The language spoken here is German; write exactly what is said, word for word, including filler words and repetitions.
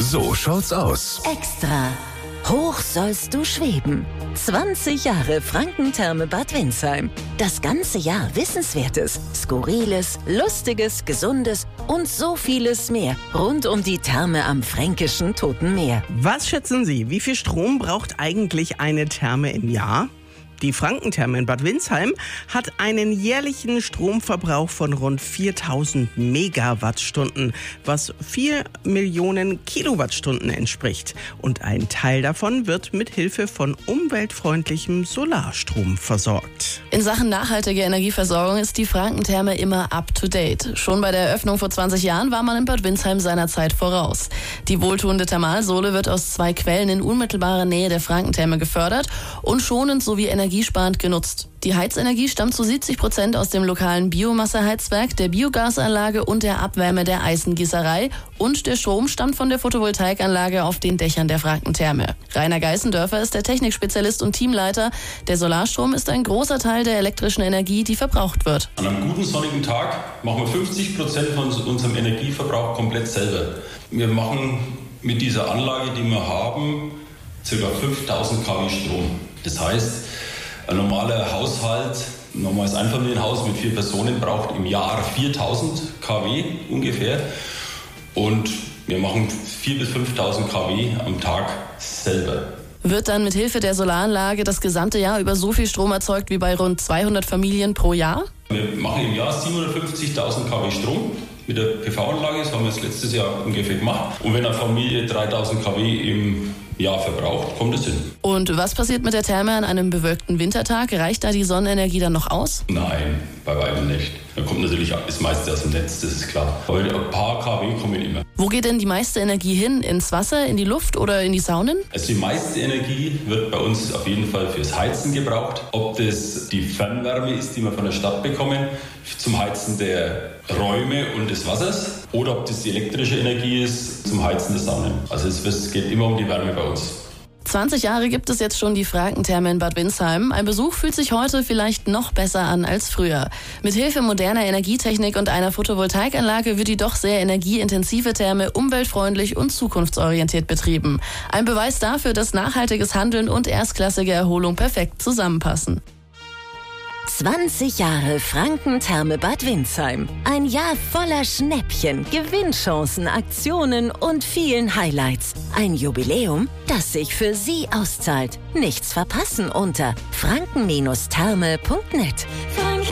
So schaut's aus. Extra. Hoch sollst du schweben. zwanzig Jahre Frankentherme Bad Windsheim. Das ganze Jahr Wissenswertes, Skurriles, Lustiges, Gesundes und so vieles mehr rund um die Therme am fränkischen Toten Meer. Was schätzen Sie, wie viel Strom braucht eigentlich eine Therme im Jahr? Die Frankentherme in Bad Windsheim hat einen jährlichen Stromverbrauch von rund viertausend Megawattstunden, was vier Millionen Kilowattstunden entspricht. Und ein Teil davon wird mit Hilfe von umweltfreundlichem Solarstrom versorgt. In Sachen nachhaltige Energieversorgung ist die Frankentherme immer up-to-date. Schon bei der Eröffnung vor zwanzig Jahren war man in Bad Windsheim seiner Zeit voraus. Die wohltuende Thermalsohle wird aus zwei Quellen in unmittelbarer Nähe der Frankentherme gefördert und schonend sowie energiesparend genutzt. Die Heizenergie stammt zu siebzig Prozent aus dem lokalen Biomasseheizwerk, der Biogasanlage und der Abwärme der Eisengießerei, und der Strom stammt von der Photovoltaikanlage auf den Dächern der Frankentherme. Rainer Geißendörfer ist der Technikspezialist und Teamleiter. Der Solarstrom ist ein großer Teil der elektrischen Energie, die verbraucht wird. An einem guten sonnigen Tag machen wir fünfzig Prozent von unserem Energieverbrauch komplett selber. Wir machen mit dieser Anlage, die wir haben, ca. fünftausend Kilowatt Strom. Das heißt, ein normaler Haushalt, ein normales Einfamilienhaus mit vier Personen braucht im Jahr viertausend Kilowatt ungefähr. Und wir machen viertausend bis fünftausend Kilowatt am Tag selber. Wird dann mit Hilfe der Solaranlage das gesamte Jahr über so viel Strom erzeugt wie bei rund zweihundert Familien pro Jahr? Wir machen im Jahr siebenhundertfünfzigtausend Kilowatt Strom mit der P V-Anlage. Das haben wir jetzt letztes Jahr ungefähr gemacht. Und wenn eine Familie dreitausend Kilowatt im Jahr verbraucht, kommt es hin. Und was passiert mit der Therme an einem bewölkten Wintertag? Reicht da die Sonnenenergie dann noch aus? Nein, bei weitem nicht. Da kommt natürlich das meiste aus dem Netz, das ist klar. Aber ein paar Kilowatt kommen immer. Wo geht denn die meiste Energie hin? Ins Wasser, in die Luft oder in die Saunen? Also die meiste Energie wird bei uns auf jeden Fall fürs Heizen gebraucht. Ob das die Fernwärme ist, die wir von der Stadt bekommen, zum Heizen der Räume und des Wassers, oder ob das die elektrische Energie ist zum Heizen der Saunen. Also es geht immer um die Wärme bei uns. zwanzig Jahre gibt es jetzt schon die Frankentherme in Bad Windsheim. Ein Besuch fühlt sich heute vielleicht noch besser an als früher. Mit Hilfe moderner Energietechnik und einer Photovoltaikanlage wird die doch sehr energieintensive Therme umweltfreundlich und zukunftsorientiert betrieben. Ein Beweis dafür, dass nachhaltiges Handeln und erstklassige Erholung perfekt zusammenpassen. zwanzig Jahre Frankentherme Bad Windsheim. Ein Jahr voller Schnäppchen, Gewinnchancen, Aktionen und vielen Highlights. Ein Jubiläum, das sich für Sie auszahlt. Nichts verpassen unter franken Bindestrich therme punkt net.